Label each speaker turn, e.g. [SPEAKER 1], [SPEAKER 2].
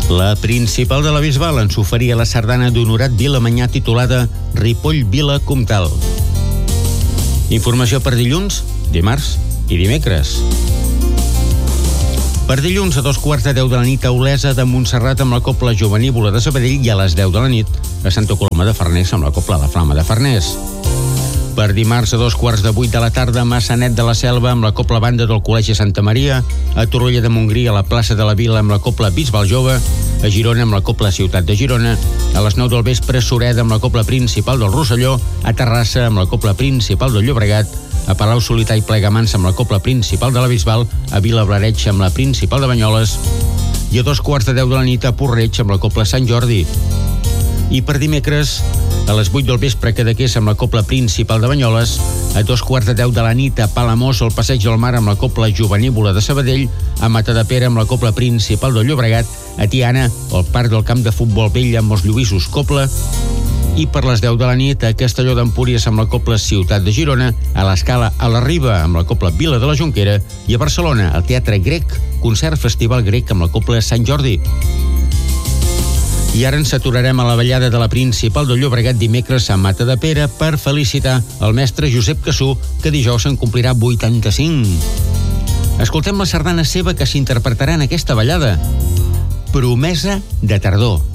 [SPEAKER 1] La Principal de la Bisbal ens oferia la sardana d'Honorat Vilamanyà titulada Ripoll Vila Comtal. Informació per dilluns, dimarts i dimecres. Per dilluns a 2:15 de la nit a Olesa de Montserrat amb la Cobla Jovenívola de Sabadell i a les 10 de la nit a Santa Coloma de Farners amb la Cobla La Flama de Farners. Per dimarts a 2:15 de la tarda a Massanet de la Selva amb la Cobla Banda del Col·legi Santa Maria, a Torroella de Montgrí a la plaça de la Vila amb la Cobla Bisbal Jove, a Girona amb la Cobla Ciutat de Girona, a les 9 del vespre a Sureda amb la Cobla Principal del Rosselló, a Terrassa amb la Cobla Principal del Llobregat, a Palau Solità i Plegamans amb la Cobla Principal de la Bisbal, a Vilablareix amb la Principal de Banyoles i a 2:15 de la nit a Porreig amb la Cobla Sant Jordi. I per dimecres, a les 8 del vespre a Cadaqués amb la Cobla Principal de Banyoles, a 2:15 de la nit a Palamós al Passeig del Mar amb la Cobla Jovenívola de Sabadell, a Matadepera amb la Cobla Principal del Llobregat, a Tiana al Parc del Camp de Futbol Vell amb els Lluïssos Cobla, i per les 10 de la nit a Castelló d'Empúries amb la Cobla Ciutat de Girona, a l'Escala a la Riba amb la Cobla Vila de la Jonquera i a Barcelona al Teatre Grec, concert festival grec amb la Cobla Sant Jordi. I ara ens aturarem a la ballada de la Principal del Llobregat dimecres a Matadepera per felicitar el mestre Josep Cassú, que dijous en complirà 85. Escoltem la sardana seva que s'interpretarà en aquesta ballada. Promesa de tardor.